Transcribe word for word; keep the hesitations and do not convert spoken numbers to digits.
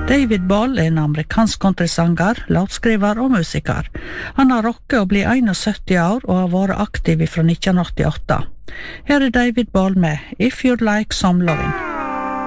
David Ball er en amerikansk countrysanger, låtskriver og musiker. Han har rokket å bli syttién år og har vært aktiv fra nitten åttiåtte. Her er David Ball med If You'd Like Some Lovin'.